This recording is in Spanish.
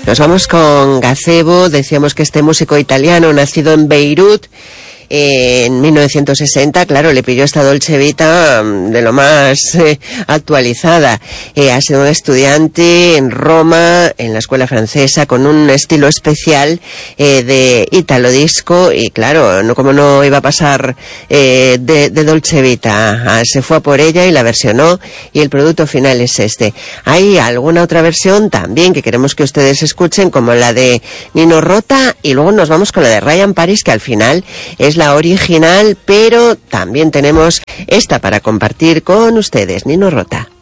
Nos vamos con Gazebo. Decíamos que este músico italiano, nacido en Beirut en 1960, claro, le pilló esta Dolce Vita de lo más actualizada. Ha sido un estudiante en Roma, en la escuela francesa, con un estilo especial de Italo Disco, y claro, como no iba a pasar de Dolce Vita, se fue a por ella y la versionó, y el producto final es este. Hay alguna otra versión también que queremos que ustedes escuchen, como la de Nino Rota, y luego nos vamos con la de Ryan Paris, que al final es la original, pero también tenemos esta para compartir con ustedes, Nino Rota.